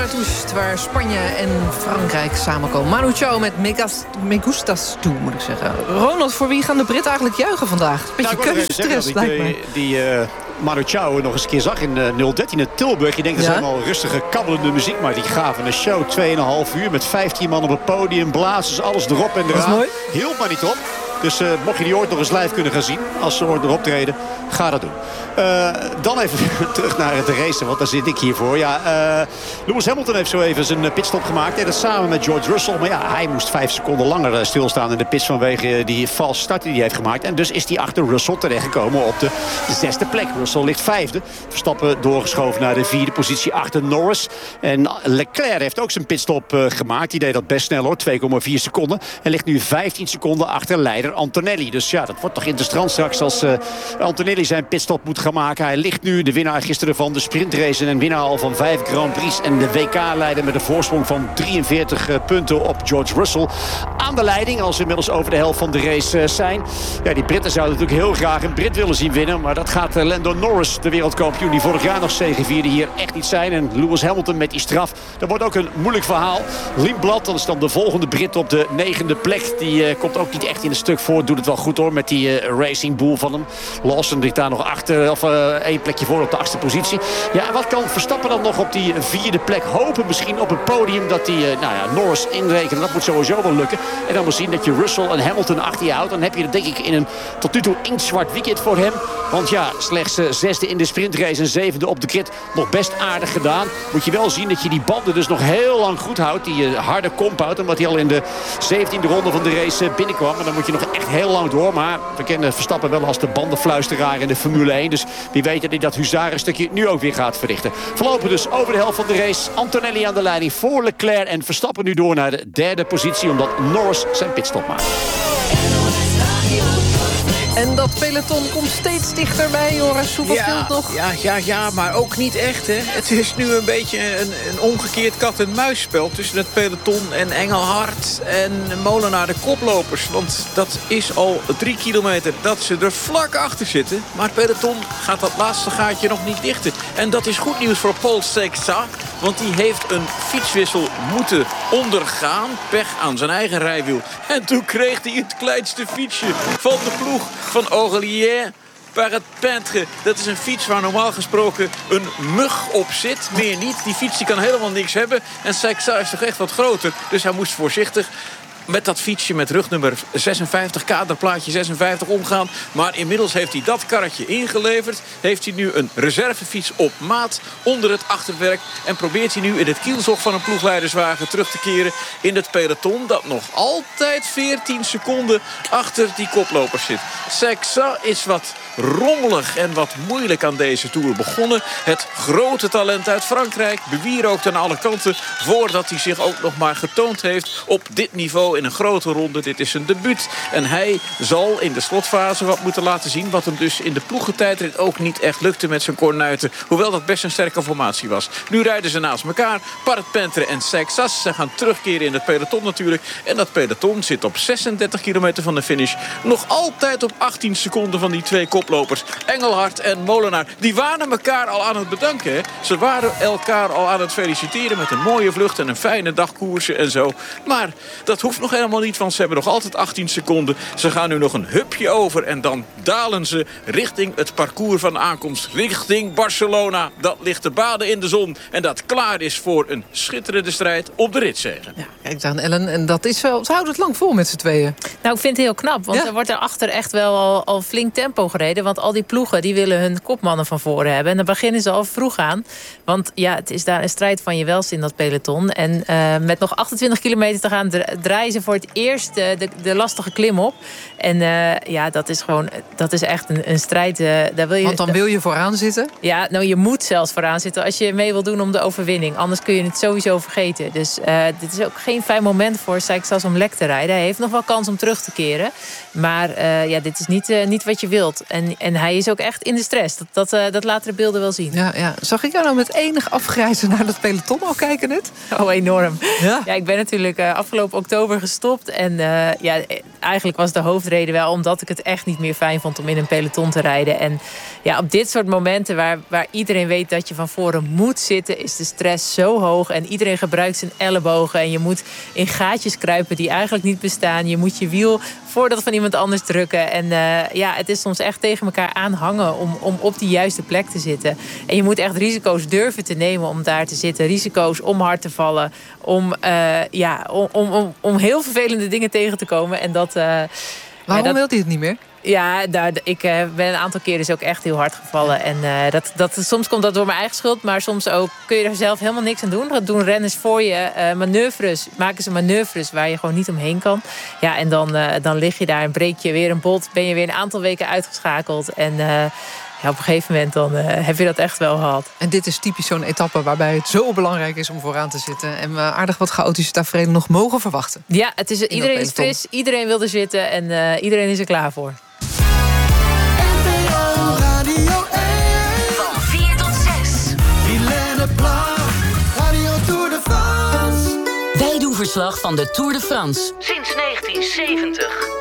Zarathustra, waar Spanje en Frankrijk samenkomen. Manu Chao met Me Gustas Tú, moet ik zeggen. Ronald, voor wie gaan de Britten eigenlijk juichen vandaag? Beetje keuzestress, lijkt me. Die Manu Chao nog eens een keer zag in 013 in Tilburg. Je denkt, dat zijn al rustige, kabbelende muziek. Maar die gaven een show, 2,5 uur... met 15 man op het podium, blazers, alles erop en eraan. Dat is mooi. Hield maar niet op. Dus mocht je die ooit nog eens live kunnen gaan zien, als ze ooit erop treden, ga dat doen. Dan even terug naar het racen, want daar zit ik hier voor. Ja, Lewis Hamilton heeft zo even zijn pitstop gemaakt. En dat samen met George Russell. Maar ja, hij moest 5 seconden langer stilstaan in de pits vanwege die valse start die hij heeft gemaakt. En dus is hij achter Russell terechtgekomen op de 6e plek. Russell ligt 5e. Verstappen doorgeschoven naar de 4e positie achter Norris. En Leclerc heeft ook zijn pitstop gemaakt. Die deed dat best snel hoor, 2,4 seconden. En ligt nu 15 seconden achter leider Antonelli. Dus ja, dat wordt toch interessant straks als Antonelli zijn pitstop moet gaan maken. Hij ligt nu de winnaar gisteren van de sprintrace en winnaar al van 5 Grand Prix en de WK-leider met een voorsprong van 43 punten op George Russell aan de leiding, als we inmiddels over de helft van de race zijn. Ja, die Britten zouden natuurlijk heel graag een Brit willen zien winnen, maar dat gaat Lando Norris, de wereldkampioen die vorig jaar nog zegevierde, hier echt niet zijn. En Lewis Hamilton met die straf. Dat wordt ook een moeilijk verhaal. Lindblad, dat is dan de volgende Brit op de 9e plek. Die komt ook niet echt in het stuk voor. Doet het wel goed hoor, met die Racing Bull van hem. Lawson ligt daar nog achter, of 1 plekje voor op de 8e positie. Ja, wat kan Verstappen dan nog op die 4e plek hopen? Misschien op het podium dat hij Norris inrekenen. Dat moet sowieso wel lukken. En dan moet zien dat je Russell en Hamilton achter je houdt. Dan heb je het denk ik in een tot nu toe inktzwart weekend voor hem. Want ja, slechts 6e in de sprintrace en 7e op de grid. Nog best aardig gedaan. Moet je wel zien dat je die banden dus nog heel lang goed houdt. Die harde compound. Omdat hij al in de 17e ronde van de race binnenkwam. En dan moet je nog echt heel lang door. Maar we kennen Verstappen wel als de bandenfluisteraar in de Formule 1. Dus wie weet dat hij dat huzarenstukje nu ook weer gaat verrichten. Voorlopig dus over de helft van de race. Antonelli aan de leiding voor Leclerc. En Verstappen nu door naar de 3e positie. Omdat Norris zijn pitstop maakt. En dat peloton komt steeds dichterbij, Joris. Hoeveel scheelt nog? Ja, maar ook niet echt, hè. Het is nu een beetje een omgekeerd kat-en-muisspel tussen het peloton en Engelhard en Molenaar, de koplopers. Want dat is al 3 kilometer dat ze er vlak achter zitten. Maar het peloton gaat dat laatste gaatje nog niet dichten. En dat is goed nieuws voor Paul Sexta, want die heeft een fietswissel moeten ondergaan. Pech aan zijn eigen rijwiel. En toen kreeg hij het kleinste fietsje van de ploeg van Aurélien Parent-Peintre. Dat is een fiets waar normaal gesproken een mug op zit. Meer niet. Die fiets die kan helemaal niks hebben. En Sexta is toch echt wat groter. Dus hij moest voorzichtig met dat fietsje met rugnummer 56, kaderplaatje 56 omgaan. Maar inmiddels heeft hij dat karretje ingeleverd. Heeft hij nu een reservefiets op maat onder het achterwerk. En probeert hij nu in het kielzog van een ploegleiderswagen terug te keren in het peloton. Dat nog altijd 14 seconden achter die koplopers zit. Sexta is wat rommelig en wat moeilijk aan deze Tour begonnen. Het grote talent uit Frankrijk bewierookt aan alle kanten voordat hij zich ook nog maar getoond heeft op dit niveau in een grote ronde. Dit is zijn debuut en hij zal in de slotfase wat moeten laten zien wat hem dus in de ploegentijdrit ook niet echt lukte met zijn kornuiten. Hoewel dat best een sterke formatie was. Nu rijden ze naast elkaar. Parent-Peintre en Sexta. Ze gaan terugkeren in het peloton natuurlijk. En dat peloton zit op 36 kilometer van de finish. Nog altijd op 18 seconden van die twee koplopers. Engelhard en Molenaar. Die waren elkaar al aan het bedanken. Hè? Ze waren elkaar al aan het feliciteren met een mooie vlucht en een fijne dag koersen en zo. Maar dat hoeft nog helemaal niet, want ze hebben nog altijd 18 seconden. Ze gaan nu nog een hupje over en dan dalen ze richting het parcours van aankomst. Richting Barcelona. Dat ligt te baden in de zon. En dat klaar is voor een schitterende strijd op de ritzegen. Ja, kijk aan Ellen. En dat is wel, ze houden het lang vol met z'n tweeën. Nou, ik vind het heel knap. Want er wordt erachter echt wel al flink tempo gereden. Want al die ploegen die willen hun kopmannen van voren hebben. En dan beginnen ze al vroeg aan. Want ja, het is daar een strijd van je welste in dat peloton. En met nog 28 kilometer te gaan draaien ze voor het eerst de lastige klim op. En dat is echt een strijd. Daar wil je, want dan wil je vooraan zitten? Ja, nou je moet zelfs vooraan zitten als je mee wil doen om de overwinning. Anders kun je het sowieso vergeten. Dus dit is ook geen fijn moment voor Sexta om lek te rijden. Hij heeft nog wel kans om terug te keren. Maar dit is niet wat je wilt. En hij is ook echt in de stress. Dat laten de beelden wel zien. Ja. Zag ik jou nou met enig afgrijzen naar dat peloton al kijken net? Oh, enorm. Ja, ik ben natuurlijk afgelopen oktober gestopt. En eigenlijk was de hoofdreden wel omdat ik het echt niet meer fijn vond om in een peloton te rijden. En ja, op dit soort momenten waar iedereen weet dat je van voren moet zitten, is de stress zo hoog. En iedereen gebruikt zijn ellebogen. En je moet in gaatjes kruipen die eigenlijk niet bestaan. Je moet je wiel voor dat van iemand anders drukken. En het is soms echt tegen elkaar aanhangen om op die juiste plek te zitten. En je moet echt risico's durven te nemen om daar te zitten. Risico's om hard te vallen. Om heel vervelende dingen tegen te komen. En Waarom wil hij het niet meer? Ja, ik ben een aantal keer dus ook echt heel hard gevallen. En soms komt dat door mijn eigen schuld. Maar soms ook kun je er zelf helemaal niks aan doen. Dat doen renners voor je. Maken ze manoeuvres waar je gewoon niet omheen kan. Ja, en dan lig je daar en breek je weer een bot. Ben je weer een aantal weken uitgeschakeld. En op een gegeven moment dan heb je dat echt wel gehad. En dit is typisch zo'n etappe waarbij het zo belangrijk is om vooraan te zitten. En we aardig wat chaotische tafereelen nog mogen verwachten. Ja, iedereen is fris, iedereen wil er zitten en iedereen is er klaar voor. Van 4 tot 6. Helene Plag, Radio Tour de France. Wij doen verslag van de Tour de France. Sinds 1970.